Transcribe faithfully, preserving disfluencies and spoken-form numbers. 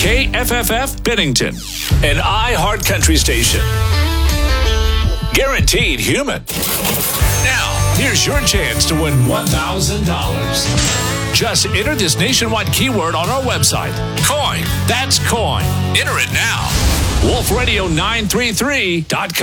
K F F F Bennington, an iHeart Country station. Guaranteed human. Now, here's your chance to win one thousand dollars. Just enter this nationwide keyword on our website. Coin. That's coin. Enter it now. wolf radio nine three three dot com.